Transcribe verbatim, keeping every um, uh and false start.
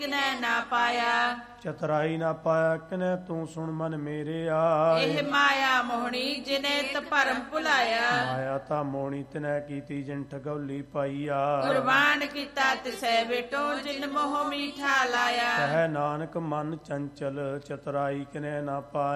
ਕਿਨੈ ਨਾ ਪਾਇਆ। ਚਤਰਾਈ ਨਾ ਪਾਇਆ ਕਿਨੈ ਤੂੰ ਸੁਣ ਮਨ ਮੇਰੇ ਆ। ਇਹ ਮਾਇਆ ਮੋਹਣੀ ਜਿਨੇ ਤ ਭਰਮ ਭੁਲਾਇਆ। ਮਾਇਆ ਤਾਂ ਮੋਹਣੀ ਤਿਨੈ ਕੀਤੀ ਜਿਨ ਠਗੌਲੀ ਪਾਈਆ। ਕੁਰਬਾਨ ਕੀਤਾ ਤਿਸੈ ਬੇਟੋ ਜਿਨ ਮੋਹ ਮੀਠਾ ਲਾਇਆ। ਕਹਿ ਨਾਨਕ ਮਨ ਚੰਚਲ ਚਤਰਾਈ ਕਿਨੈ ਨਾ ਪਾਇਆ।